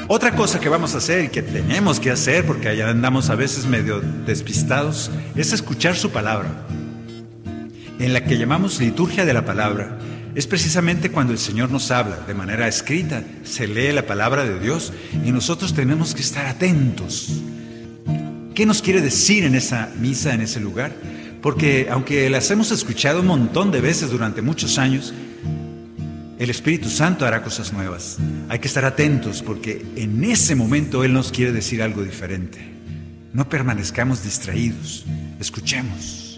Otra cosa que vamos a hacer y que tenemos que hacer, porque allá andamos a veces medio despistados, es escuchar su palabra. En la que llamamos liturgia de la palabra, es precisamente cuando el Señor nos habla de manera escrita, se lee la palabra de Dios y nosotros tenemos que estar atentos. ¿Qué nos quiere decir en esa misa, en ese lugar? Porque aunque las hemos escuchado un montón de veces durante muchos años, el Espíritu Santo hará cosas nuevas. Hay que estar atentos porque en ese momento Él nos quiere decir algo diferente. No permanezcamos distraídos, escuchemos.